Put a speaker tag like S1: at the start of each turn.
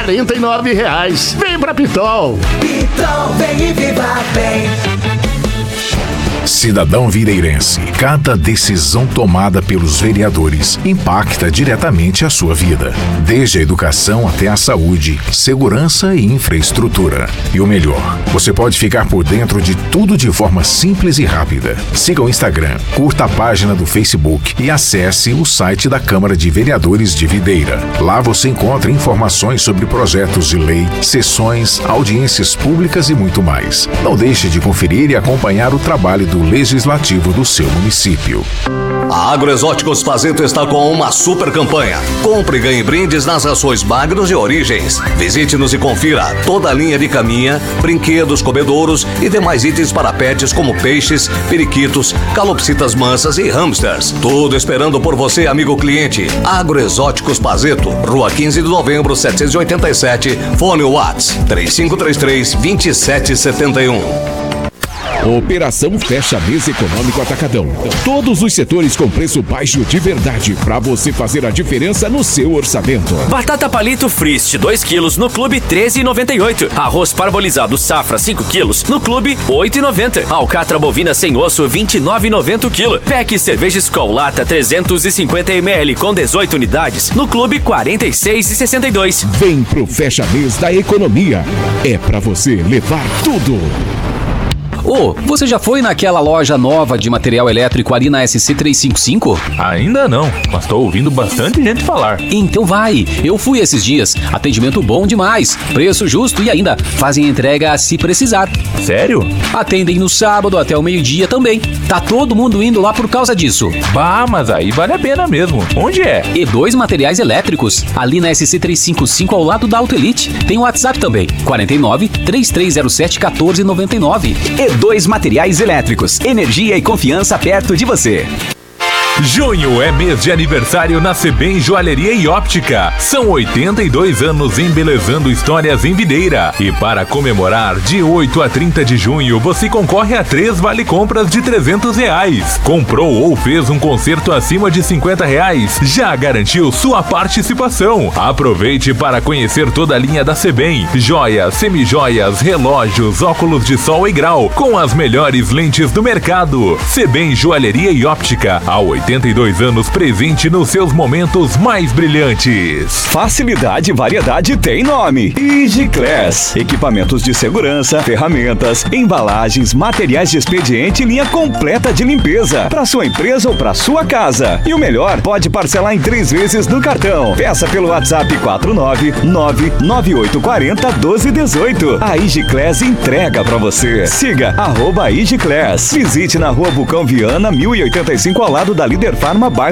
S1: R$49. Vem pra Pitol.
S2: Pitol, vem e viva bem.
S3: Cidadão videirense, cada decisão tomada pelos vereadores impacta diretamente a sua vida. Desde a educação até a saúde, segurança e infraestrutura. E o melhor, você pode ficar por dentro de tudo de forma simples e rápida. Siga o Instagram, curta a página do Facebook e acesse o site da Câmara de Vereadores de Videira. Lá você encontra informações sobre projetos de lei, sessões, audiências públicas e muito mais. Não deixe de conferir e acompanhar o trabalho do Legislativo do seu município.
S4: A Agroexóticos Pazeto está com uma super campanha. Compre e ganhe brindes nas rações Magnos e Origens. Visite-nos e confira toda a linha de caminha, brinquedos, comedouros e demais itens para pets como peixes, periquitos, calopsitas mansas e hamsters. Tudo esperando por você, amigo cliente. Agroexóticos Pazeto, Rua 15 de Novembro, 787, fone WhatsApp 3533-2771.
S5: Operação Fecha Mês Econômico Atacadão. Todos os setores com preço baixo de verdade, para você fazer a diferença no seu orçamento.
S6: Batata palito Frist 2 quilos no Clube 13,98. Arroz parbolizado Safra 5 quilos no Clube 8,90. Alcatra bovina sem osso 29,90 o quilo. Pack cerveja Skol lata 350 ml com 18 unidades no Clube 46,62.
S5: Vem pro Fecha Mês da Economia. É para você levar tudo.
S7: Você já foi naquela loja nova de material elétrico ali na SC 355?
S8: Ainda não, mas tô ouvindo bastante gente falar.
S7: Então vai, eu fui esses dias. Atendimento bom demais, preço justo e ainda fazem entrega se precisar.
S8: Sério?
S7: Atendem no sábado até o meio-dia também. Tá todo mundo indo lá por causa disso.
S8: Bah, mas aí vale a pena mesmo. Onde é?
S7: E2 Materiais Elétricos, ali na SC 355 ao lado da Auto Elite. Tem o WhatsApp também, 49-3307-1499.
S9: E2 Materiais Elétricos, energia e confiança perto de você.
S8: Junho é mês de aniversário na Sebem Joalheria e Óptica. São 82 anos embelezando histórias em Videira. E para comemorar, de 8 a 30 de junho, você concorre a 3 vale-compras de R$300. Comprou ou fez um concerto acima de R$50, já garantiu sua participação. Aproveite para conhecer toda a linha da Sebem. Joias, semijoias, relógios, óculos de sol e grau, com as melhores lentes do mercado. Sebem Joalheria e Óptica, há 82 anos presente nos seus momentos mais brilhantes.
S9: Facilidade e variedade tem nome. Igiclass. Equipamentos de segurança, ferramentas, embalagens, materiais de expediente e linha completa de limpeza. Para sua empresa ou para sua casa. E o melhor, pode parcelar em 3 vezes no cartão. Peça pelo WhatsApp 499-9840-1218. A Igiclass entrega para você. Siga @Igiclass. Visite na Rua Bucão Viana, 1085, ao lado da Líder Farma, bairro